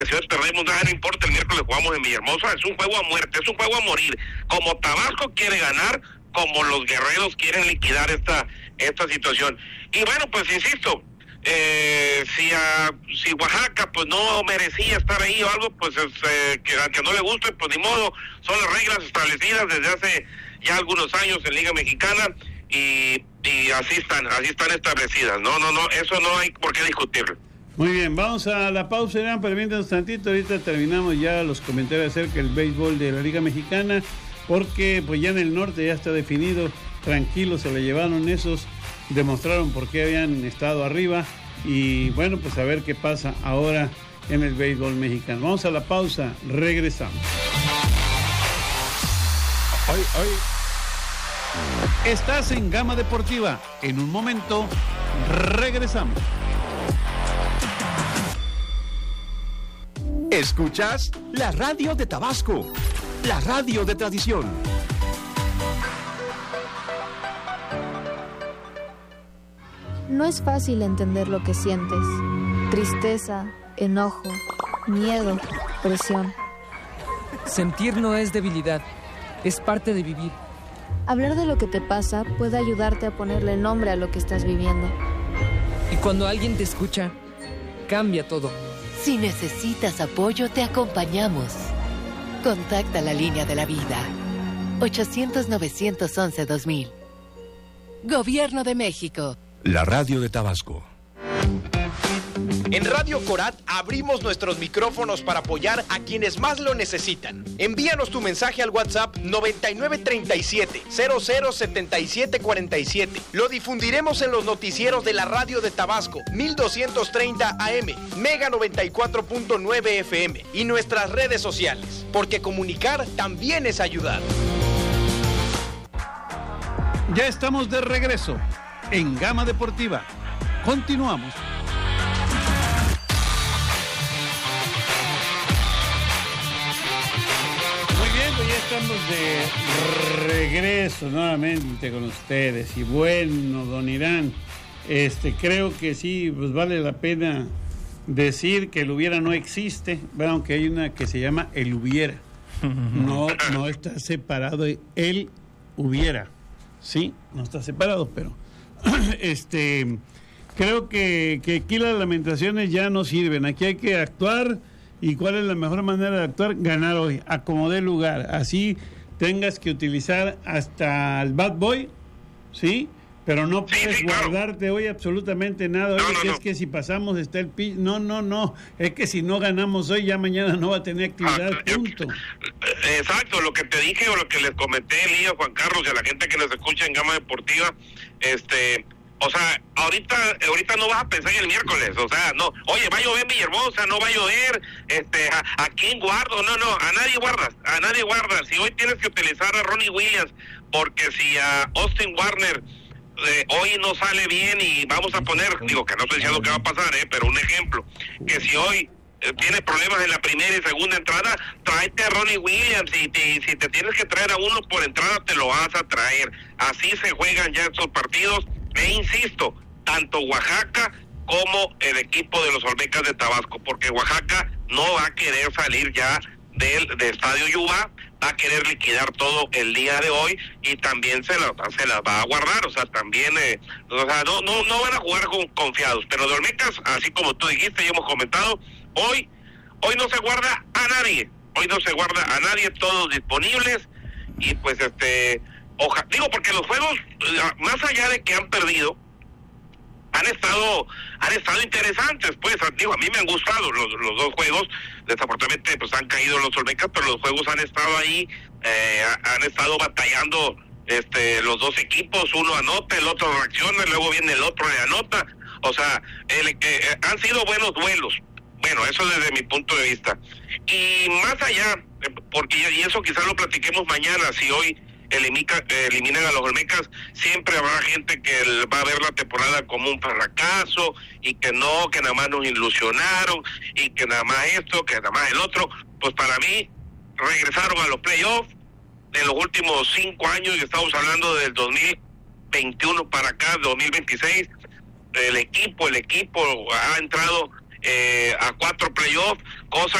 perdemos, nada, no importa, el miércoles jugamos en Villahermosa, es un juego a muerte, es un juego a morir. Como Tabasco quiere ganar, como los guerreros quieren liquidar esta situación. Y bueno, pues insisto, si Oaxaca pues no merecía estar ahí o algo, pues que aunque no le guste, pues ni modo, son las reglas establecidas desde hace ya algunos años en Liga Mexicana y así están establecidas. No, eso no hay por qué discutirlo. Muy bien, vamos a la pausa, Irán, permítanos tantito, ahorita terminamos ya los comentarios acerca del béisbol de la Liga Mexicana, porque pues ya en el norte ya está definido, tranquilos se le llevaron esos, demostraron por qué habían estado arriba, y bueno, pues a ver qué pasa ahora en el béisbol mexicano. Vamos a la pausa, regresamos. Estás en Gama Deportiva, en un momento regresamos. Escuchas la radio de Tabasco, la radio de tradición. No es fácil entender lo que sientes. Tristeza, enojo, miedo, presión. Sentir no es debilidad, es parte de vivir. Hablar de lo que te pasa puede ayudarte a ponerle nombre a lo que estás viviendo. Y cuando alguien te escucha, cambia todo. Si necesitas apoyo, te acompañamos. Contacta la línea de la vida. 800-911-2000. Gobierno de México. La radio de Tabasco. En Radio Corat abrimos nuestros micrófonos para apoyar a quienes más lo necesitan. Envíanos tu mensaje al WhatsApp 9937-007747. Lo difundiremos en los noticieros de la radio de Tabasco, 1230 AM, Mega 94.9 FM y nuestras redes sociales, porque comunicar también es ayudar. Ya estamos de regreso en Gama Deportiva. Continuamos. Ya estamos de regreso nuevamente con ustedes y bueno, don Irán, creo que sí, pues vale la pena decir que el hubiera no existe, bueno, aunque hay una que se llama el hubiera, no está separado, el hubiera, sí, no está separado, pero creo que aquí las lamentaciones ya no sirven, aquí hay que actuar. ¿Y cuál es la mejor manera de actuar? Ganar hoy, acomodar lugar. Así tengas que utilizar hasta el bad boy, ¿sí? Pero no puedes guardarte hoy absolutamente nada. Oye, es que si pasamos está el piso. No. Es que si no ganamos hoy, ya mañana no va a tener actividad, punto. Exacto, lo que te dije o lo que les comenté, Elías, Juan Carlos, y a la gente que nos escucha en Gama Deportiva, o sea, ahorita no vas a pensar en el miércoles, o sea, no, oye, va a llover en Villahermosa, no va a llover, ¿a quién guardo? No, a nadie guardas, si hoy tienes que utilizar a Ronnie Williams, porque si a Austin Warner hoy no sale bien y vamos a poner, digo que no estoy diciendo que va a pasar, pero un ejemplo, que si hoy tiene problemas en la primera y segunda entrada, tráete a Ronnie Williams, y si te tienes que traer a uno por entrada, te lo vas a traer, así se juegan ya estos partidos. E insisto, tanto Oaxaca como el equipo de los Olmecas de Tabasco, porque Oaxaca no va a querer salir ya del Estadio Yuba, va a querer liquidar todo el día de hoy y también se las va a guardar, o sea, también, no van a jugar confiados, pero de Olmecas, así como tú dijiste y hemos comentado, hoy no se guarda a nadie, todos disponibles y pues digo, porque los juegos, más allá de que han perdido, han estado interesantes, pues, digo, a mí me han gustado los dos juegos, desafortunadamente pues han caído los Olmecas, pero los juegos han estado ahí, han estado batallando los dos equipos, uno anota, el otro reacciona, luego viene el otro y anota, o sea, han sido buenos duelos, bueno, eso desde mi punto de vista, y más allá, porque y eso quizás lo platiquemos mañana, si hoy eliminan a los Olmecas, siempre habrá gente que va a ver la temporada como un fracaso y que nada más nos ilusionaron y que nada más esto, que nada más el otro. Pues para mí regresaron a los playoffs en los últimos 5 años, y estamos hablando del 2021 para acá, 2026. El equipo ha entrado a 4 playoffs, cosa